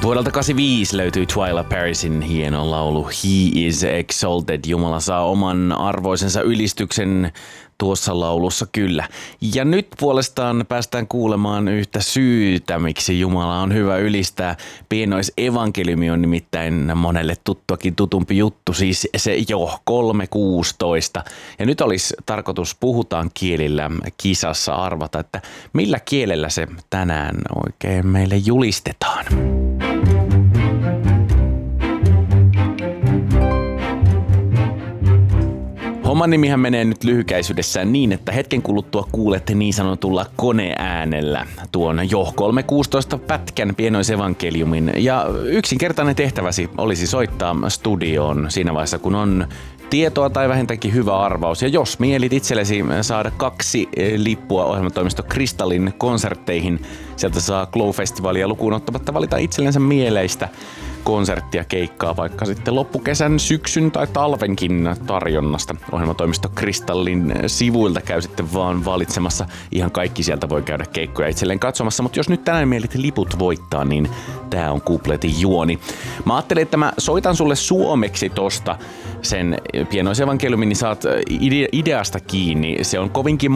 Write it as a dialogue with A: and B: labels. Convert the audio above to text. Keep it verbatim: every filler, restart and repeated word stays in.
A: Vuodelta kahdeksankymmentäviisi löytyy Twila Parisin hieno laulu He is exalted. Jumala saa oman arvoisensa ylistyksen tuossa laulussa kyllä. Ja nyt puolestaan päästään kuulemaan yhtä syytä, miksi Jumala on hyvä ylistää. Pienoisevankeliumi on nimittäin monelle tuttuakin tutumpi juttu, siis se jo kolme kuusitoista. Ja nyt olisi tarkoitus puhutaan kielillä kisassa arvata, että millä kielellä se tänään oikein meille julistetaan. Homman nimihän menee nyt lyhykäisyydessään niin, että hetken kuluttua kuulette niin sanotulla koneäänellä tuon jo kolme kuusitoista pätkän pienoisevankeliumin. Ja yksinkertainen tehtäväsi olisi soittaa studioon siinä vaiheessa, kun on tietoa tai vähintäänkin hyvä arvaus. Ja jos mielit itsellesi saada kaksi lippua ohjelmatoimisto Kristallin konsertteihin, sieltä saa Glow-festivalia lukuun ottamatta valita itsellensä mieleistä konserttia, keikkaa, vaikka sitten loppukesän, syksyn tai talvenkin tarjonnasta. Ohjelmatoimisto Kristallin sivuilta käy sitten vaan valitsemassa. Ihan kaikki sieltä voi käydä keikkoja itselleen katsomassa, mutta jos nyt tänään mielit liput voittaa, niin tää on kupletin juoni. Mä ajattelin, että mä soitan sulle suomeksi tosta sen pienoisevankeliumin, niin saat ide- ideasta kiinni. Se on kovinkin